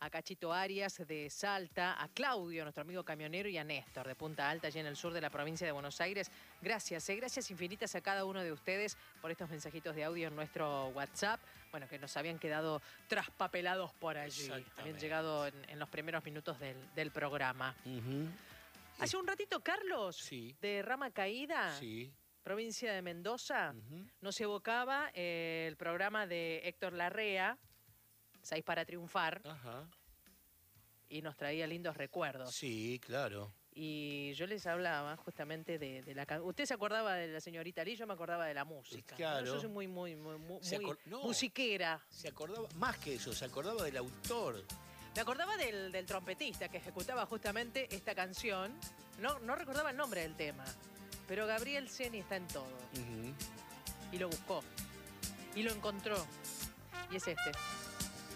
a Cachito Arias de Salta, a Claudio, nuestro amigo camionero, y a Néstor de Punta Alta, allí en el sur de la provincia de Buenos Aires. Gracias, gracias infinitas a cada uno de ustedes por estos mensajitos de audio en nuestro WhatsApp. Bueno, que nos habían quedado traspapelados por allí. Habían llegado en los primeros minutos del programa. Hace un ratito, Carlos, de Rama Caída, provincia de Mendoza, nos evocaba el programa de Héctor Larrea, 6 para triunfar, y nos traía lindos recuerdos. Sí, claro. Y yo les hablaba justamente de la canción. Usted se acordaba de la señorita Lee, yo me acordaba de la música. Claro. Yo soy muy musiquera. Se acordaba, más que eso, se acordaba del autor. Me acordaba del trompetista que ejecutaba justamente esta canción. No recordaba el nombre del tema, pero Gabriel Ceni está en todo. Y lo buscó. Y lo encontró. Y es este.